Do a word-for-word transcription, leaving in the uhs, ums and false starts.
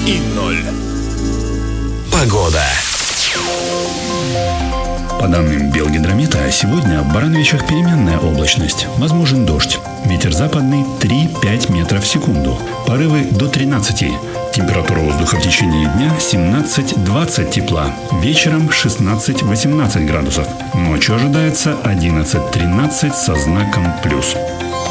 и ноль. Погода. По данным Белгидромета, сегодня в Барановичах переменная облачность. Возможен дождь. Ветер западный три-пять метров в секунду. Порывы до тринадцати. Температура воздуха в течение дня семнадцать-двадцать тепла. Вечером шестнадцать-восемнадцать градусов. Ночью ожидается одиннадцать-тринадцать со знаком плюс.